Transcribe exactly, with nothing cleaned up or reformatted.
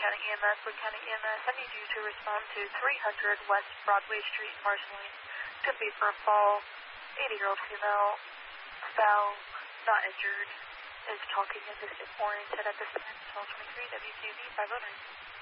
County E M S. Wood County E M S, I need you to respond to three hundred West Broadway Street, Marceline. Could be for a fall. eighty-year-old female, foul, not injured, is talking in distant oriented at this time. twelve twenty-three W Q V five oh nine.